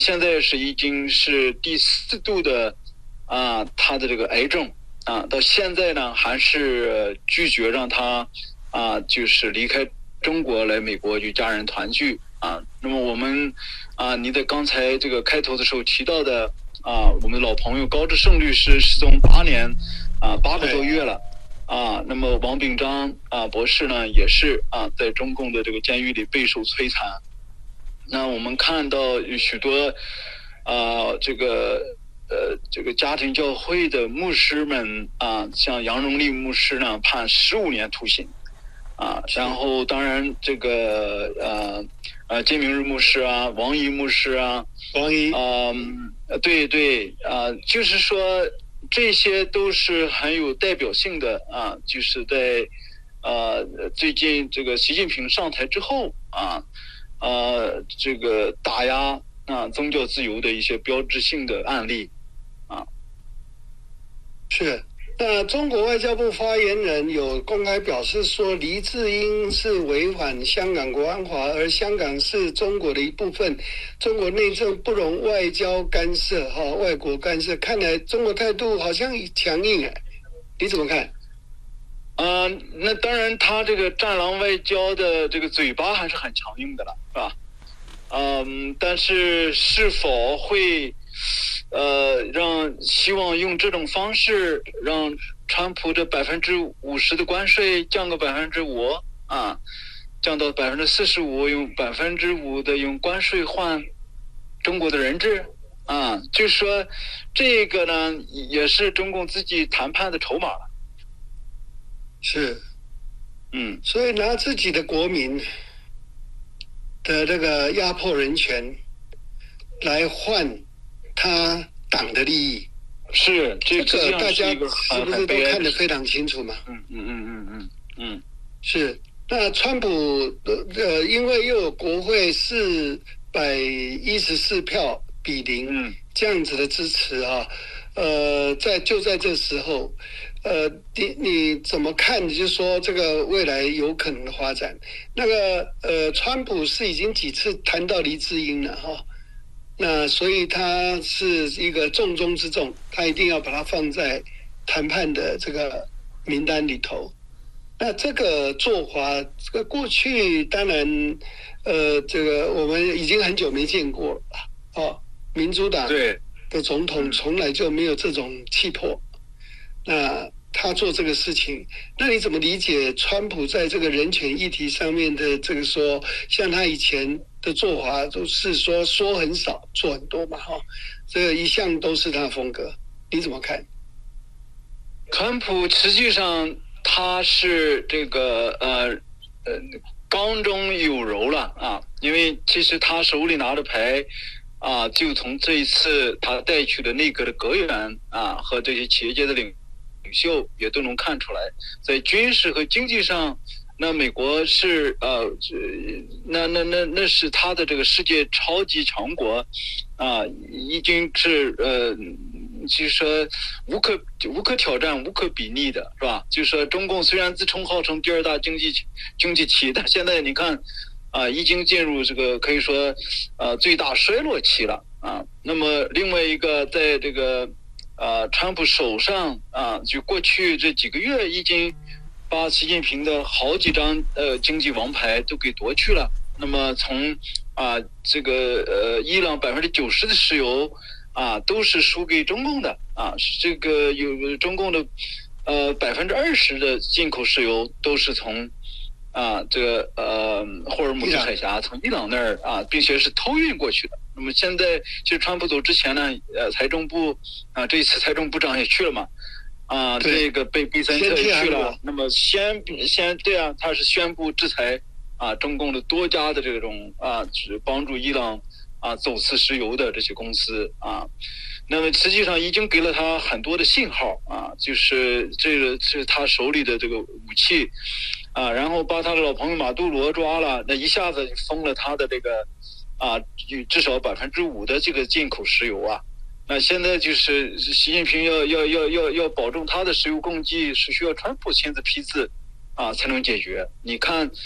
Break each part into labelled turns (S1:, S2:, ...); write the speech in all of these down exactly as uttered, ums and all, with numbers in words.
S1: 现在是已经是第四度的啊，他的这个癌症啊，到现在呢还是拒绝让他啊，就是离开中国来美国与家人团聚啊。那么我们啊，你在刚才这个开头的时候提到的啊，我们的老朋友高志胜律师失踪八年啊，八个多月了。啊，那么王炳章啊博士呢，也是啊，在中共的这个监狱里备受摧残。那我们看到有许多啊，这个呃，这个家庭教会的牧师们啊，像杨荣立牧师呢，判十五年徒刑啊。然后当然这个呃呃，金明日牧师啊，王怡牧师啊，
S2: 王怡
S1: 啊，对对啊，就是说。这些都是很有代表性的啊，就是在呃最近这个习近平上台之后啊，呃这个打压啊宗教自由的一些标志性的案例啊。
S2: 是，那中国外交部发言人有公开表示说，黎智英是违反香港国安法，而香港是中国的一部分，中国内政不容外交干涉，哈，外国干涉。看来中国态度好像强硬哎，你怎么看？
S1: 啊、呃，那当然，他这个战狼外交的这个嘴巴还是很强硬的了，是吧？嗯，但是是否会？呃，让希望用这种方式让川普这百分之五十的关税降个百分之五啊，降到百分之四十五，用百分之五的用关税换中国的人质啊，就是说这个呢也是中共自己谈判的筹码了。
S2: 是，
S1: 嗯，
S2: 所以拿自己的国民的这个压迫人权来换他党的利益，
S1: 是这
S2: 个大家是不是都看得非常清楚嘛？
S1: 嗯嗯嗯嗯嗯嗯，
S2: 是。那川普呃，因为又有国会四百一十四票比零、嗯、这样子的支持啊，呃，在就在这时候，呃，你你怎么看？就是说这个未来有可能的发展，那个呃，川普是已经几次谈到黎智英了哈。那所以他是一个重中之重，他一定要把它放在谈判的这个名单里头。那这个做法，这个过去当然，呃，这个我们已经很久没见过了哦。民主党的总统从来就没有这种气魄。那他做这个事情，那你怎么理解川普在这个人权议题上面的这个说，像他以前的做法都是说说很少，做很多嘛，哈，这个一向都是他的风格，你怎么看？
S1: 川普实际上他是这个呃呃刚中有柔了啊，因为其实他手里拿的牌啊，就从这一次他带去的内阁的阁员啊和这些企业界的领领袖也都能看出来，在军事和经济上。那美国是呃，那那那那是他的这个世界超级强国，啊，已经是呃，就是说无可无可挑战、无可比拟的，是吧？就是说中共虽然自称号称第二大经济经济体，但现在你看啊，已经进入这个可以说呃最大衰落期了啊。那么另外一个，在这个啊川普手上啊，就过去这几个月已经。把习近平的好几张呃经济王牌都给夺去了。那么从啊这个呃伊朗百分之九十的石油啊都是输给中共的啊，这个有中共的呃百分之二十的进口石油都是从啊这个呃霍尔木兹海峡从伊朗那儿啊，并且是偷运过去的。那么现在其实川普走之前呢，呃财政部啊这一次财政部长也去了嘛。啊，这个被贝森特去了，那么先先对啊，他是宣布制裁啊中共的多家的这种啊，只帮助伊朗啊走私石油的这些公司啊，那么实际上已经给了他很多的信号啊，就是这个是他手里的这个武器啊，然后把他的老朋友马杜罗抓了，那一下子封了他的这个啊，至少百分之五的这个进口石油啊。那现在就是习近平要要要要要保证他的石油供给是需要川普亲自批次啊才能解决。你看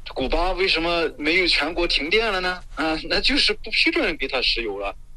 S1: 古巴为什么没有全国停电了呢？啊，那就是不批准给他石油了。